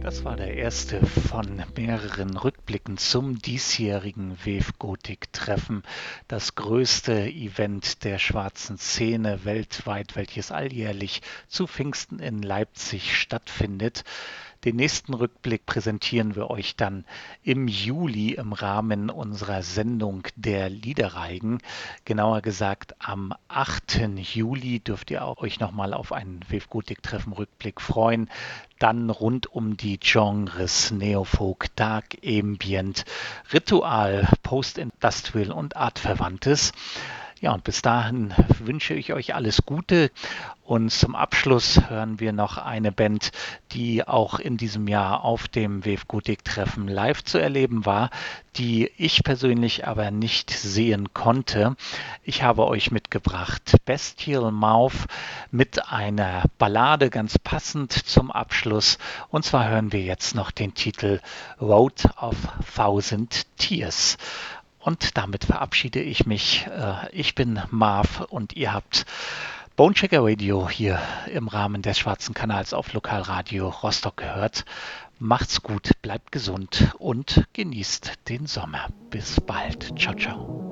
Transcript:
Das war der erste von mehreren Rückblicken zum diesjährigen Wave Gothic Treffen, das größte Event der schwarzen Szene weltweit, welches alljährlich zu Pfingsten in Leipzig stattfindet. Den nächsten Rückblick präsentieren wir euch dann im Juli im Rahmen unserer Sendung der Liederreigen. Genauer gesagt, am 8. Juli dürft ihr euch nochmal auf einen Wave Gothic Treffen Rückblick freuen. Dann rund um die Genres Neofolk, Dark Ambient, Ritual, Post-Industrial und Artverwandtes. Ja, und bis dahin wünsche ich euch alles Gute. Und zum Abschluss hören wir noch eine Band, die auch in diesem Jahr auf dem Wave Gothic Treffen live zu erleben war, die ich persönlich aber nicht sehen konnte. Ich habe euch mitgebracht Bestial Mouth mit einer Ballade ganz passend zum Abschluss. Und zwar hören wir jetzt noch den Titel Road of Thousand Tears. Und damit verabschiede ich mich. Ich bin Marv und ihr habt Bonechecker Radio hier im Rahmen des Schwarzen Kanals auf Lokalradio Rostock gehört. Macht's gut, bleibt gesund und genießt den Sommer. Bis bald. Ciao, ciao.